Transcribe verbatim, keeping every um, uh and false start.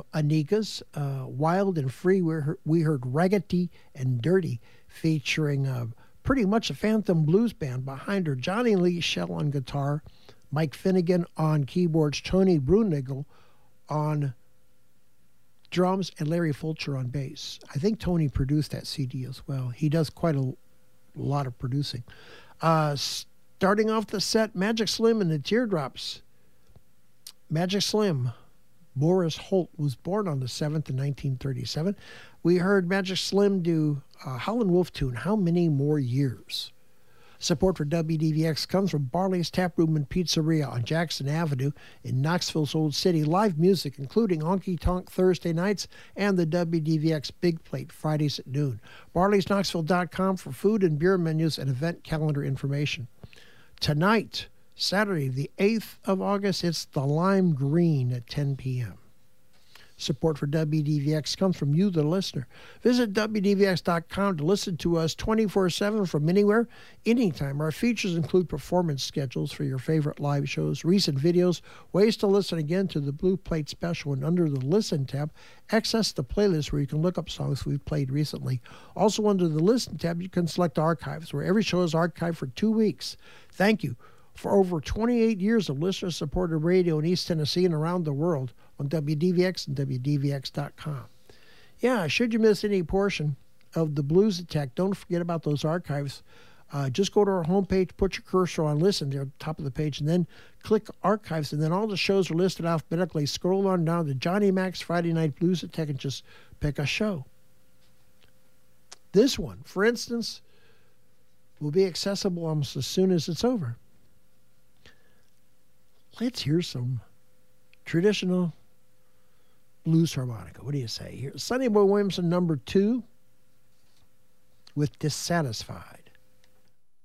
of Anikas, uh, Wild and Free. We heard, we heard Raggedy and Dirty, featuring uh, pretty much a Phantom Blues band behind her. Johnny Lee Shell on guitar, Mike Finnegan on keyboards, Tony Brunigal on drums, and Larry Fulcher on bass. I think Tony produced that C D as well. He does quite a lot of producing. Uh, starting off the set, Magic Slim and the Teardrops. Magic Slim, Boris Holt, was born on the seventh in nineteen thirty-seven. We heard Magic Slim do a Howlin' Wolf tune, How Many More Years? Support for W D V X comes from Barley's Tap Room and Pizzeria on Jackson Avenue in Knoxville's Old City. Live music, including Honky Tonk Thursday nights and the W D V X Big Plate Fridays at noon. barleys knoxville dot com for food and beer menus and event calendar information. Tonight, Saturday, the eighth of August, it's the Lime Green at ten p.m. Support for W D V X comes from you, the listener. Visit W D V X dot com to listen to us twenty-four seven from anywhere, anytime. Our features include performance schedules for your favorite live shows, recent videos, ways to listen again to the Blue Plate Special, and under the Listen tab, access the playlist where you can look up songs we've played recently. Also under the Listen tab, you can select archives, where every show is archived for two weeks. Thank you for over twenty-eight years of listener-supported radio in East Tennessee and around the world on W D V X and W D V X dot com. Yeah, should you miss any portion of the Blues Attack, don't forget about those archives. Uh, just go to our homepage, put your cursor on Listen there at the top of the page, and then click Archives, and then all the shows are listed alphabetically. Scroll on down to Johnny Mac's Friday Night Blues Attack and just pick a show. This one, for instance, will be accessible almost as soon as it's over. Let's hear some traditional blues harmonica. What do you say? Here's Sonny Boy Williamson, number two, with Dissatisfied.